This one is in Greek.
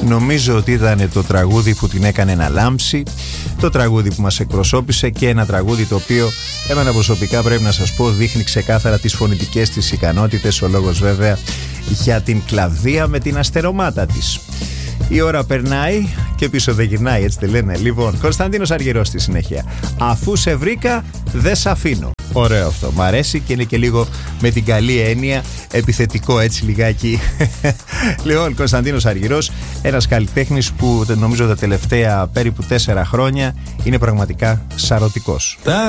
Νομίζω ότι ήταν το τραγούδι που την έκανε να λάμψει, το τραγούδι που μας εκπροσώπησε και ένα τραγούδι το οποίο εμένα προσωπικά πρέπει να σας πω δείχνει ξεκάθαρα τις φωνητικές της ικανότητες, ο λόγος βέβαια για την Κλαβδία με την αστερομάτα της. Η ώρα περνάει και πίσω δεν γυρνάει, έτσι δεν λένε? Λοιπόν, Κωνσταντίνος Αργυρός στη συνέχεια. Αφού σε βρήκα δεν σ' αφήνω. Ωραίο αυτό, μ' αρέσει και είναι και λίγο με την καλή έννοια, επιθετικό έτσι λιγάκι. Λοιπόν, Κωνσταντίνος Αργυρός, ένας καλλιτέχνης που νομίζω τα τελευταία περίπου 4 χρόνια είναι πραγματικά σαρωτικός.